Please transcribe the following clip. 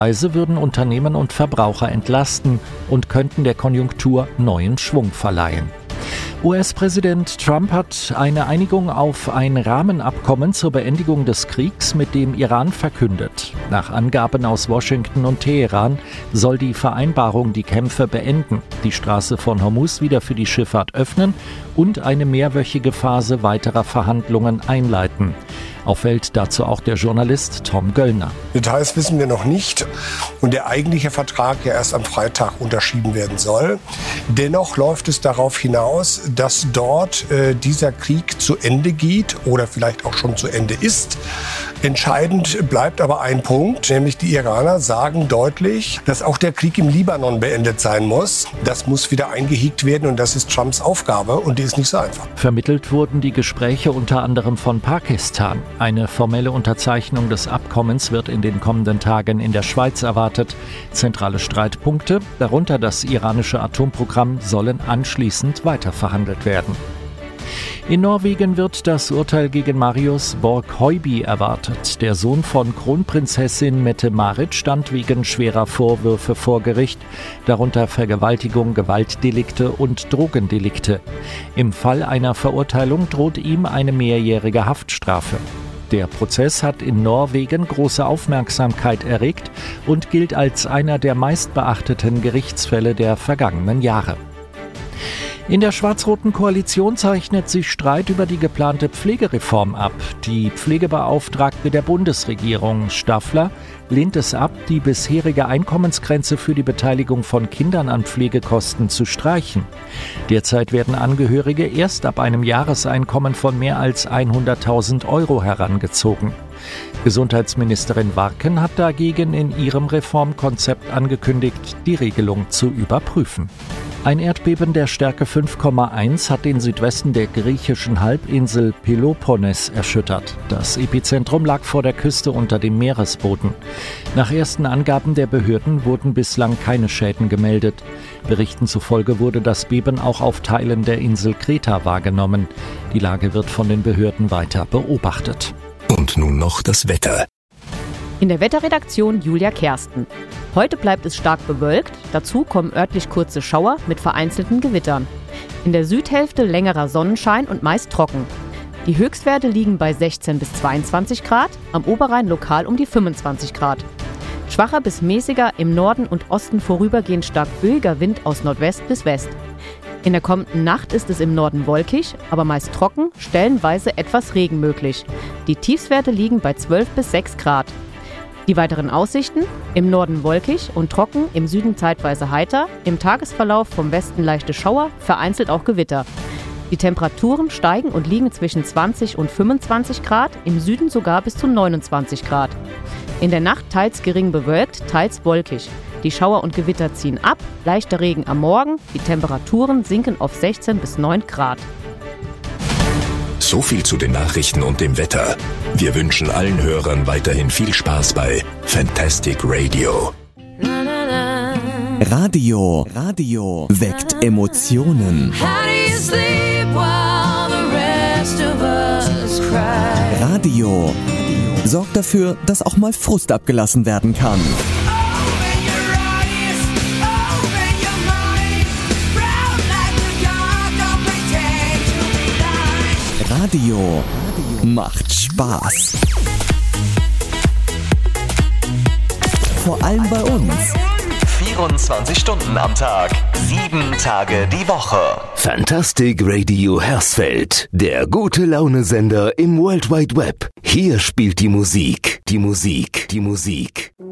Preise würden Unternehmen und Verbraucher entlasten und könnten der Konjunktur neuen Schwung verleihen. US-Präsident Trump hat eine Einigung auf ein Rahmenabkommen zur Beendigung des Kriegs mit dem Iran verkündet. Nach Angaben aus Washington und Teheran soll die Vereinbarung die Kämpfe beenden, die Straße von Hormuz wieder für die Schifffahrt öffnen und eine mehrwöchige Phase weiterer Verhandlungen einleiten. Auffällt dazu auch der Journalist Tom Göllner. Details wissen wir noch nicht und der eigentliche Vertrag ja erst am Freitag unterschrieben werden soll. Dennoch läuft es darauf hinaus, dass dort dieser Krieg zu Ende geht oder vielleicht auch schon zu Ende ist. Entscheidend bleibt aber ein Punkt, nämlich die Iraner sagen deutlich, dass auch der Krieg im Libanon beendet sein muss. Das muss wieder eingehegt werden und das ist Trumps Aufgabe und die ist nicht so einfach. Vermittelt wurden die Gespräche unter anderem von Pakistan. Eine formelle Unterzeichnung des Abkommens wird in den kommenden Tagen in der Schweiz erwartet. Zentrale Streitpunkte, darunter das iranische Atomprogramm, sollen anschließend weiterverhandelt werden. In Norwegen wird das Urteil gegen Marius Borg-Høiby erwartet. Der Sohn von Kronprinzessin Mette-Marit stand wegen schwerer Vorwürfe vor Gericht, darunter Vergewaltigung, Gewaltdelikte und Drogendelikte. Im Fall einer Verurteilung droht ihm eine mehrjährige Haftstrafe. Der Prozess hat in Norwegen große Aufmerksamkeit erregt und gilt als einer der meistbeachteten Gerichtsfälle der vergangenen Jahre. In der schwarz-roten Koalition zeichnet sich Streit über die geplante Pflegereform ab. Die Pflegebeauftragte der Bundesregierung, Staffler, lehnt es ab, die bisherige Einkommensgrenze für die Beteiligung von Kindern an Pflegekosten zu streichen. Derzeit werden Angehörige erst ab einem Jahreseinkommen von mehr als 100.000 € herangezogen. Gesundheitsministerin Warken hat dagegen in ihrem Reformkonzept angekündigt, die Regelung zu überprüfen. Ein Erdbeben der Stärke 5,1 hat den Südwesten der griechischen Halbinsel Peloponnes erschüttert. Das Epizentrum lag vor der Küste unter dem Meeresboden. Nach ersten Angaben der Behörden wurden bislang keine Schäden gemeldet. Berichten zufolge wurde das Beben auch auf Teilen der Insel Kreta wahrgenommen. Die Lage wird von den Behörden weiter beobachtet. Und nun noch das Wetter. In der Wetterredaktion Julia Kersten. Heute bleibt es stark bewölkt, dazu kommen örtlich kurze Schauer mit vereinzelten Gewittern. In der Südhälfte längerer Sonnenschein und meist trocken. Die Höchstwerte liegen bei 16 bis 22 Grad, am Oberrhein lokal um die 25 Grad. Schwacher bis mäßiger, im Norden und Osten vorübergehend stark böiger Wind aus Nordwest bis West. In der kommenden Nacht ist es im Norden wolkig, aber meist trocken, stellenweise etwas Regen möglich. Die Tiefstwerte liegen bei 12 bis 6 Grad. Die weiteren Aussichten: im Norden wolkig und trocken, im Süden zeitweise heiter, im Tagesverlauf vom Westen leichte Schauer, vereinzelt auch Gewitter. Die Temperaturen steigen und liegen zwischen 20 und 25 Grad, im Süden sogar bis zu 29 Grad. In der Nacht teils gering bewölkt, teils wolkig. Die Schauer und Gewitter ziehen ab, leichter Regen am Morgen, die Temperaturen sinken auf 16 bis 9 Grad. So viel zu den Nachrichten und dem Wetter. Wir wünschen allen Hörern weiterhin viel Spaß bei Fantastic Radio. Radio weckt Emotionen. Radio sorgt dafür, dass auch mal Frust abgelassen werden kann. Radio macht Spaß. Vor allem bei uns. 24 Stunden am Tag, 7 Tage die Woche. Fantastic Radio Hersfeld, der gute Laune-Sender im World Wide Web. Hier spielt die Musik.